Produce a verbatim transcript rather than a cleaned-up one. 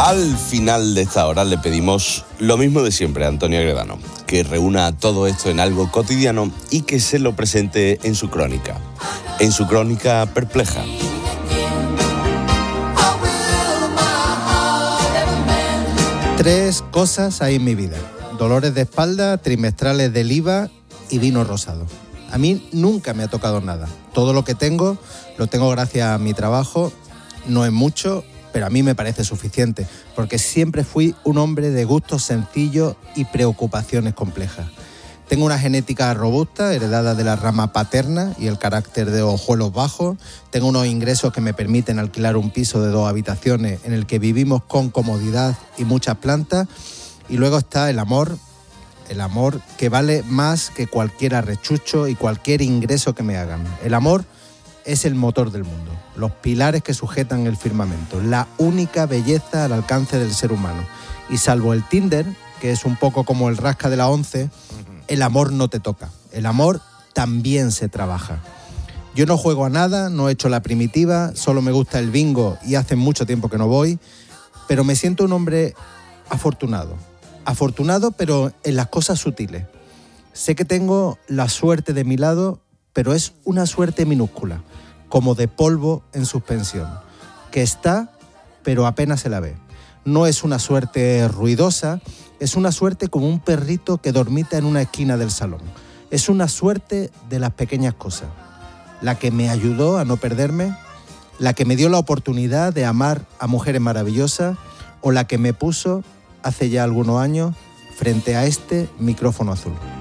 Al final de esta hora le pedimos lo mismo de siempre a Antonio Agredano, que reúna todo esto en algo cotidiano y que se lo presente en su crónica, en su crónica perpleja. Tres cosas hay en mi vida: dolores de espalda, trimestrales del I V A y vino rosado. A mí nunca me ha tocado nada. Todo lo que tengo, lo tengo gracias a mi trabajo. No es mucho, pero a mí me parece suficiente, porque siempre fui un hombre de gustos sencillos y preocupaciones complejas. Tengo una genética robusta, heredada de la rama paterna y el carácter de ojuelos bajos. Tengo unos ingresos que me permiten alquilar un piso de dos habitaciones en el que vivimos con comodidad y muchas plantas. Y luego está el amor, el amor que vale más que cualquier arrechucho y cualquier ingreso que me hagan. El amor es el motor del mundo, los pilares que sujetan el firmamento, la única belleza al alcance del ser humano. Y salvo el Tinder, que es un poco como el rasca de la once, el amor no te toca. El amor también se trabaja. Yo no juego a nada, no he hecho la primitiva, solo me gusta el bingo y hace mucho tiempo que no voy, pero me siento un hombre afortunado. Afortunado, pero en las cosas sutiles. Sé que tengo la suerte de mi lado, pero es una suerte minúscula, como de polvo en suspensión, que está, pero apenas se la ve. No es una suerte ruidosa, es una suerte como un perrito que dormita en una esquina del salón. Es una suerte de las pequeñas cosas, la que me ayudó a no perderme, la que me dio la oportunidad de amar a mujeres maravillosas, o la que me puso, hace ya algunos años, frente a este micrófono azul.